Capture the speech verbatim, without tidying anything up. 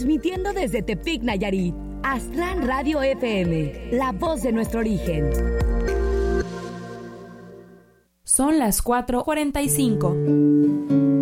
Transmitiendo desde Tepic, Nayarit, Aztlán Radio F M, la voz de nuestro origen. Son las cuatro cuarenta y cinco.